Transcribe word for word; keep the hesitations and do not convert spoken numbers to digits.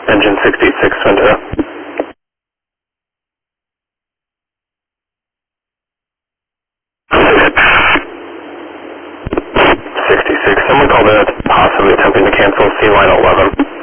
Engine sixty-six, Ventura. sixty-six, someone called in possibly attempting to cancel C line eleven.